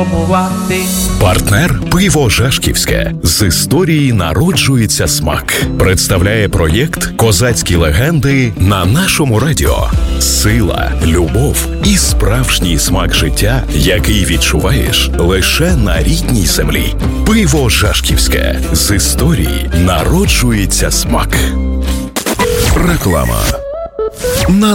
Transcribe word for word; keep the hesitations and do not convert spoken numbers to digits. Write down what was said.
Партнер «Пиво Жашківське». З історії народжується смак. Представляє проєкт «Козацькі легенди» на нашому радіо. Сила, любов і справжній смак життя, який відчуваєш лише на рідній землі. «Пиво Жашківське». З історії народжується смак. Реклама. На